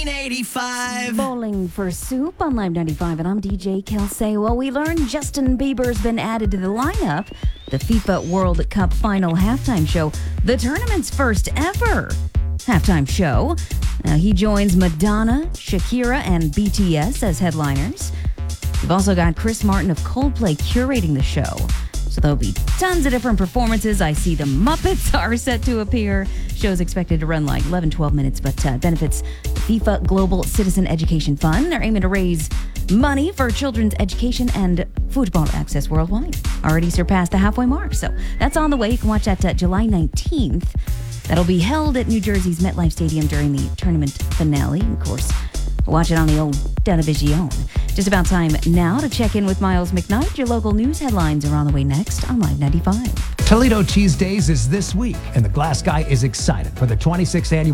85. Bowling for Soup on Live 95, and I'm DJ Kelsey. Well, we learned Justin Bieber's been added to the lineup. The FIFA World Cup final halftime show, the tournament's first ever halftime show. Now, he joins Madonna, Shakira, and BTS as headliners. We've also got Chris Martin of Coldplay curating the show. So there'll be tons of different performances. I see the Muppets are set to appear. Show's expected to run like 11, 12 minutes, but benefits the FIFA Global Citizen Education Fund. They're aiming to raise money for children's education and football access worldwide. Already surpassed the halfway mark. So that's on the way. You can watch that July 19th. That'll be held at New Jersey's MetLife Stadium during the tournament finale. Of course, watch it on the old Television. Just about time now to check in with Miles McKnight. Your local news headlines are on the way next on Live 95. Toledo Cheese Days is this week, and the Glass Guy is excited for the 26th annual